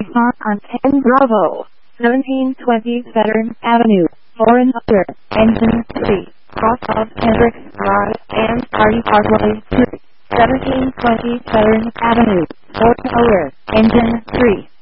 are on 10 Bravo, 1720 Veteran Avenue, Foreign Other, Engine 3, cross of Hendricks Drive, and Party Parkway 3, 1720 Veteran Avenue, Foreign Other, Engine 3.